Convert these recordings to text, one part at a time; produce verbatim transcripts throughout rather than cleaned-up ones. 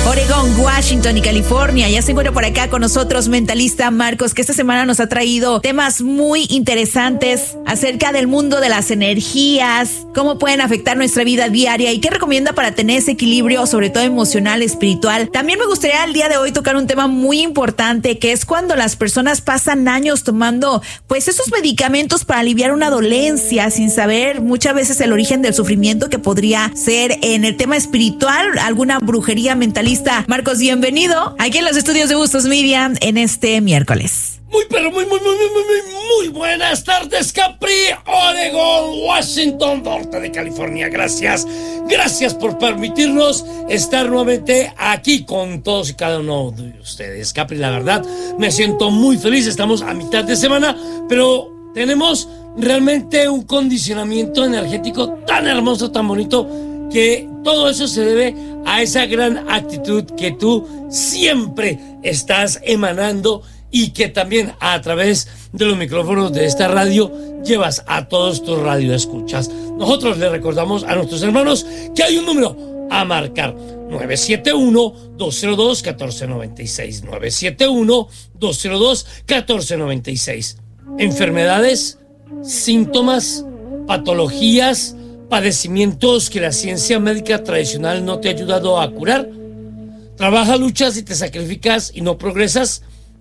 Oregón, Washington y California. Ya se encuentra por acá con nosotros mentalista Marcos, que esta semana nos ha traído temas muy interesantes acerca del mundo de las energías, cómo pueden afectar nuestra vida diaria y qué recomienda para tener ese equilibrio, sobre todo emocional, espiritual. También me gustaría el día de hoy tocar un tema muy importante, que es cuando las personas pasan años tomando pues esos medicamentos para aliviar una dolencia sin saber muchas veces el origen del sufrimiento, que podría ser en el tema espiritual, alguna brujería mentalista. Marcos, bienvenido aquí en los estudios de Bustos Media en este miércoles. Muy, pero muy, muy, muy, muy, muy, muy buenas tardes, Capri, Oregón, Washington, norte de California. Gracias, gracias por permitirnos estar nuevamente aquí con todos y cada uno de ustedes. Capri, la verdad, me siento muy feliz. Estamos a mitad de semana, pero tenemos realmente un condicionamiento energético tan hermoso, tan bonito, que todo eso se debe a esa gran actitud que tú siempre estás emanando y que también a través de los micrófonos de esta radio llevas a todos tus radioescuchas. Nosotros le recordamos a nuestros hermanos que hay un número a marcar: nueve siete uno, dos cero dos, uno cuatro nueve seis, nueve siete uno, dos cero dos, uno cuatro nueve seis. Enfermedades, síntomas, patologías, padecimientos que la ciencia médica tradicional no te ha ayudado a curar. Trabajas, luchas y te sacrificas y no progresas.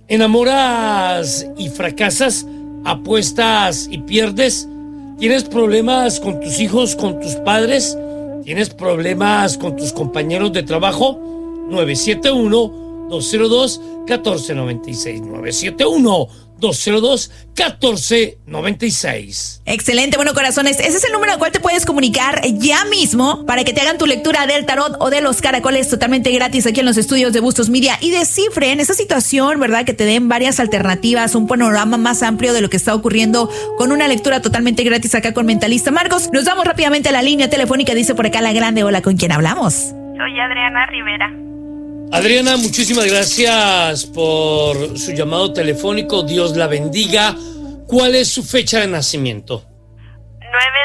Enamoras y fracasas, apuestas y pierdes. Tienes problemas con tus hijos, con tus padres. Tienes problemas con tus compañeros de trabajo. nueve siete uno, dos cero dos, uno cuatro nueve seis, nueve siete uno, dos cero dos, uno cuatro nueve seis. Excelente, bueno, corazones, ese es el número al cual te puedes comunicar ya mismo para que te hagan tu lectura del tarot o de los caracoles totalmente gratis aquí en los estudios de Bustos Media y descifren esa situación, ¿verdad? Que te den varias alternativas, un panorama más amplio de lo que está ocurriendo con una lectura totalmente gratis acá con Mentalista Marcos. Nos vamos rápidamente a la línea telefónica, dice por acá la grande. Hola, ¿con quién hablamos? Soy Adriana Rivera. Adriana, muchísimas gracias por su llamado telefónico. Dios la bendiga. ¿Cuál es su fecha de nacimiento? nueve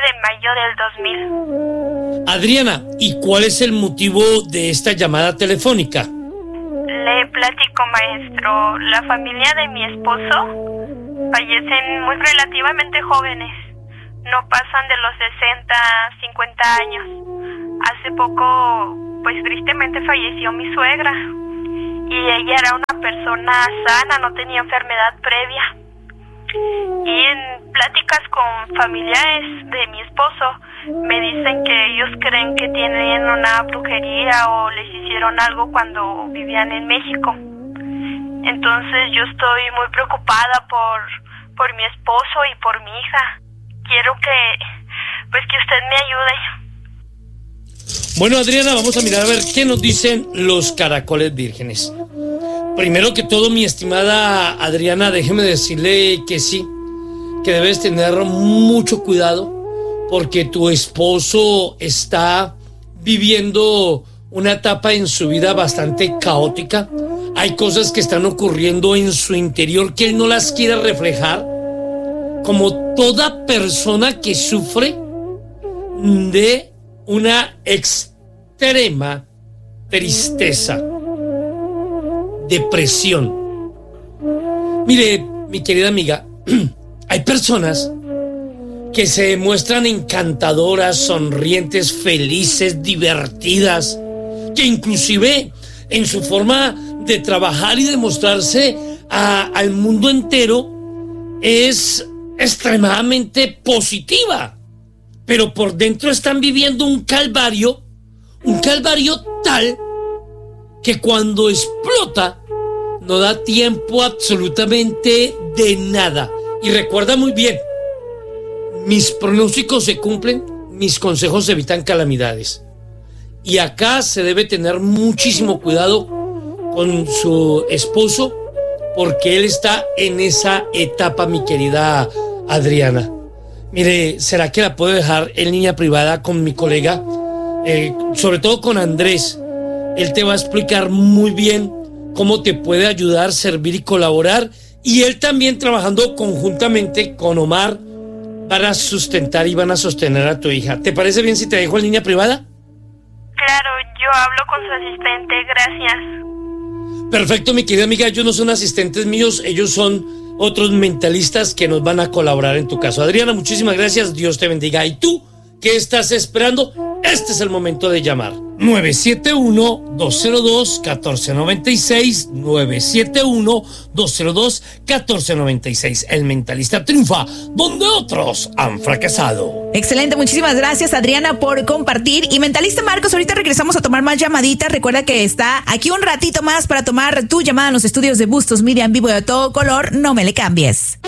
de mayo del dos mil. Adriana, ¿y cuál es el motivo de esta llamada telefónica? Le platico, maestro. La familia de mi esposo fallecen muy relativamente jóvenes. No pasan de los sesenta, cincuenta años. Hace poco, pues tristemente falleció mi suegra. Y ella era una persona sana, no tenía enfermedad previa. Y en pláticas con familiares de mi esposo me dicen que ellos creen que tienen una brujería o les hicieron algo cuando vivían en México. Entonces yo estoy muy preocupada por, por mi esposo y por mi hija. Quiero que, pues que usted me ayude. Bueno, Adriana, vamos a mirar a ver qué nos dicen los caracoles vírgenes. Primero que todo, mi estimada Adriana, déjeme decirle que sí, que debes tener mucho cuidado porque tu esposo está viviendo una etapa en su vida bastante caótica. Hay cosas que están ocurriendo en su interior que él no las quiere reflejar, como toda persona que sufre de una extrema tristeza, depresión. Mire, mi querida amiga, hay personas que se muestran encantadoras, sonrientes, felices, divertidas, que inclusive en su forma de trabajar y de mostrarse a, al mundo entero es extremadamente positiva, pero por dentro están viviendo un calvario, un calvario tal que cuando explota no da tiempo absolutamente de nada. Y recuerda muy bien, mis pronósticos se cumplen, mis consejos evitan calamidades. Y acá se debe tener muchísimo cuidado con su esposo, porque él está en esa etapa, mi querida Adriana. Mire, ¿será que la puedo dejar en línea privada con mi colega? Eh, sobre todo con Andrés. Él te va a explicar muy bien cómo te puede ayudar, servir y colaborar. Y él también trabajando conjuntamente con Omar van a sustentar y van a sostener a tu hija. ¿Te parece bien si te dejo en línea privada? Claro, Yo hablo con su asistente, gracias. Perfecto, mi querida amiga, ellos no son asistentes míos, ellos son otros mentalistas que nos van a colaborar en tu caso. Adriana, muchísimas gracias, Dios te bendiga. ¿Y tú qué estás esperando? Este es el momento de llamar. nueve siete uno, dos cero dos, uno cuatro nueve seis, nueve siete uno, dos cero dos, uno cuatro nueve seis. El mentalista triunfa donde otros han fracasado. Excelente, muchísimas gracias, Adriana, por compartir. Y mentalista Marcos, ahorita regresamos a tomar más llamaditas. Recuerda que está aquí un ratito más para tomar tu llamada en los estudios de Bustos Media en vivo de todo color. No me le cambies.